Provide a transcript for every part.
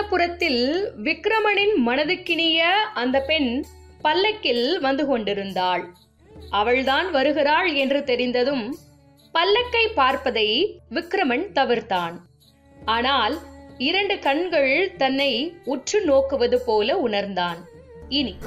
புறத்தில் விக்ரமனின் மனதுக்கினிய அந்த பெண் பல்லக்கில் வந்து கொண்டிருந்தாள். அவள்தான் வருகிறாள் என்று தெரிந்ததும் பல்லக்கை பார்ப்பதை விக்ரமன் தவிர்த்தான். ஆனால் 2 கண்கள் தன்னை உற்று நோக்குவது போல உணர்ந்தான். இனி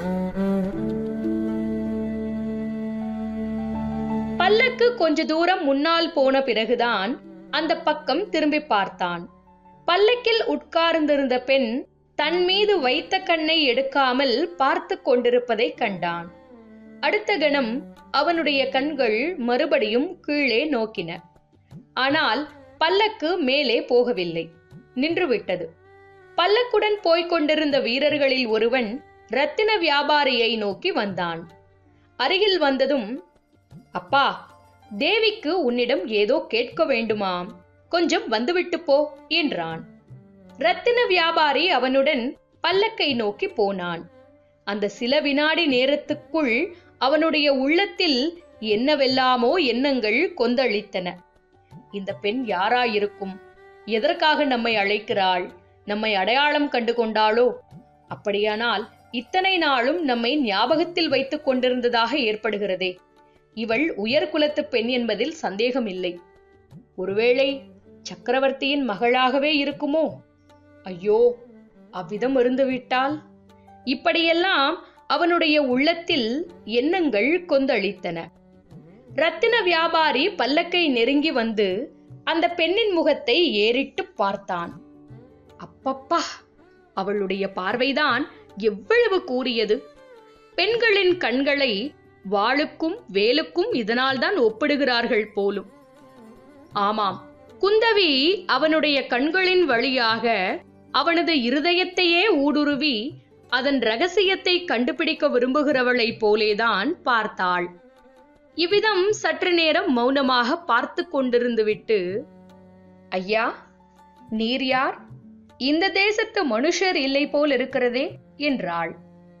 பல்லக்கு கொஞ்ச தூரம் முன்னால் போன பிறகுதான் அந்த பக்கம் திரும்பி பார்த்தான். பல்லக்கில் உட்கார்ந்திருந்த பெண் தன் மீது வைத்த கண்ணை எடுக்காமல் பார்த்து கொண்டிருப்பதை கண்டான். அடுத்த கணம் அவனுடைய கண்கள் மறுபடியும் கீழே நோக்கின. ஆனால் பல்லக்கு மேலே போகவில்லை, நின்றுவிட்டது. பல்லக்குடன் போய்க் கொண்டிருந்த வீரர்களில் ஒருவன் ரத்தின வியாபாரியை நோக்கி வந்தான். அருகில் வந்ததும், அப்பா, தேவிக்கு உன்னிடம் ஏதோ கேட்க வேண்டுமாம், கொஞ்சம் வந்துவிட்டு போ என்றான். ரத்தின வியாபாரி அவனுடன் பல்லக்கை நோக்கி போனான். அந்த சில வினாடி நேரத்துக்குள் அவனுடைய உள்ளத்தில் என்னவெல்லாமோ எண்ணங்கள் கொந்தளித்தன. இந்த பெண் யாராயிருக்கும்? எதற்காக நம்மை அழைக்கிறாள்? நம்மை அடையாளம் கண்டு கொண்டாளோ? அப்படியானால் இத்தனை நாளும் நம்மை ஞாபகத்தில் வைத்துக் கொண்டிருந்ததாக ஏற்படுகிறதே. இவள் உயர்குலத்து பெண் என்பதில் சந்தேகம் இல்லை. ஒருவேளை சக்கரவர்த்தியின் மகளாகவே இருக்குமோ? ஐயோ, அவ்விதம் இருந்துவிட்டால்? இப்படியெல்லாம் அவனுடைய உள்ளத்தில் எண்ணங்கள் கொந்தளித்தன. ரத்தின வியாபாரி பல்லக்கை நெருங்கி வந்து அந்த பெண்ணின் முகத்தை ஏறிட்டு பார்த்தான். அப்பப்பா, அவளுடைய பார்வைதான் எவ்வளவு கூரியது! பெண்களின் கண்களை வாளுக்கும் வேலுக்கும் இதனால்தான் ஒப்பிடுகிறார்கள் போலும். ஆமாம், குந்தவி அவனுடைய கண்களின் வழியாக அவனது இருதயத்தையே ஊடுருவி அதன் ரகசியத்தை கண்டுபிடிக்க விரும்புகிறவளைப் போலேதான் பார்த்தாள். இவ்விதம் சற்று நேரம் மௌனமாக பார்த்து கொண்டிருந்து விட்டு, ஐயா, நீர் யார்? இந்த தேசத்து மனுஷர் இல்லை போல் இருக்கிறதே என்றாள்.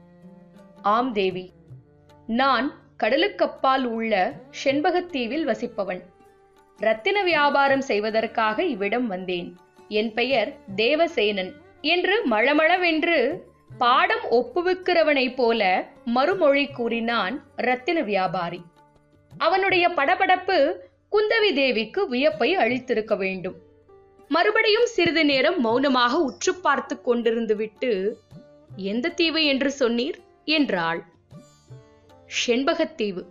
ஆம் தேவி, நான் கடலுக்கப்பால் உள்ள செண்பகத்தீவில் வசிப்பவன். ரத்தின வியாபாரம் செய்வதற்காக இவ்விடம் வந்தேன். என் பெயர் தேவசேனன் என்று மளமளவென்று பாடம் ஒப்புவிக்கிறவனைப் போல மறுமொழி கூறினான் ரத்தின வியாபாரி. அவனுடைய படபடப்பு குந்தவி தேவிக்கு வியப்பை அளித்திருக்க வேண்டும். மறுபடியும் சிறிது நேரம் மௌனமாக உற்று பார்த்து கொண்டிருந்து விட்டு, எந்த தீவு என்று சொன்னீர் என்றாள். செண்பகத்தீவு.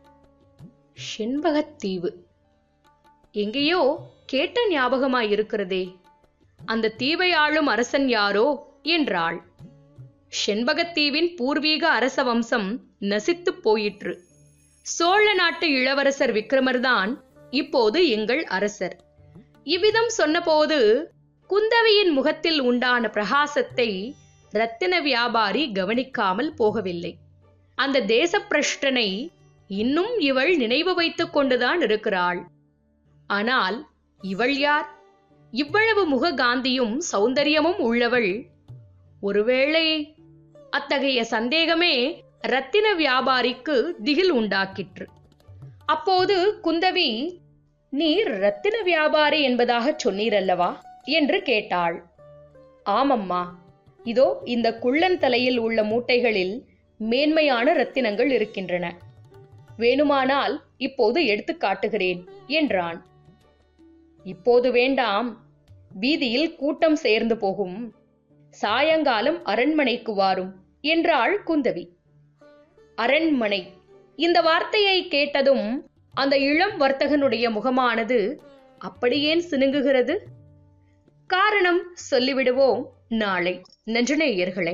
செண்பகத்தீவு எங்கேயோ கேட்ட ஞாபகமாயிருக்கிறதே. அந்த தீவை ஆளும் அரசன் யாரோ என்றாள். செண்பகத்தீவின் பூர்வீக அரச வம்சம் நசித்து போயிற்று. சோழ நாட்டு இளவரசர் விக்ரமர்தான் இப்போது எங்கள் அரசர். இவ்விதம் சொன்னபோது குந்தவியின் முகத்தில் உண்டான பிரகாசத்தை ரத்தின வியாபாரி கவனிக்காமல் போகவில்லை. அந்த தேசப்பிரஷ்டனை இன்னும் இவள் நினைவு வைத்துக் கொண்டுதான் இருக்கிறாள். ஆனால் இவள் யார்? இவ்வளவு முககாந்தியும் சௌந்தரியமும் உள்ளவள். ஒருவேளை அத்தகைய சந்தேகமே ரத்தின வியாபாரிக்கு திகில் உண்டாக்கிற்று. அப்போது குந்தவி, நீர் ரத்தின வியாபாரி என்பதாக சொன்னீரல்லவா என்று கேட்டாள். ஆமம்மா, இதோ இந்த குள்ளன் தலையில் உள்ள மூட்டைகளில் மேன்மையான ரத்தினங்கள் இருக்கின்றன. வேணுமானால் இப்போது எடுத்து காட்டுகிறேன் என்றான். இப்போது வேண்டாம், வீதியில் கூட்டம் சேர்ந்து போகும். சாயங்காலம் அரண்மனைக்கு வாரும் என்றாள் குந்தவி. அரண்மனை, இந்த வார்த்தையை கேட்டதும் அந்த இளம் வர்த்தகனுடைய முகமானது அப்படியேன் சினுங்குகிறது? காரணம் சொல்லிவிடுவோம் நாளை. நன்றி நேயர்களே.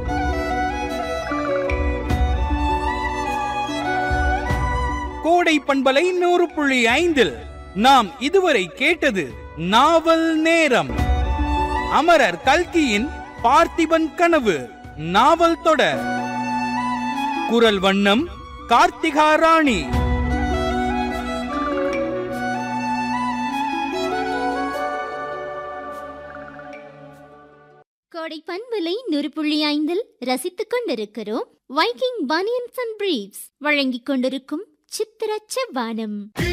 கோடை பண்பலை 100.5 நாம் இதுவரை கேட்டது நாவல் நேரம். அமரர் கல்கியின் பார்த்திபன் கனவு நாவல் தொடர். குரல் வண்ணம் கார்த்திகா ராணி. கோடை பண்பலை 100.5 ரசித்துக் கொண்டிருக்கிறோம். வைக்கிங் பனியன்ஸ் அண்ட் பிரீவ்ஸ் வழங்கிக் கொண்டிருக்கும் சித்திர செவ்வானம்.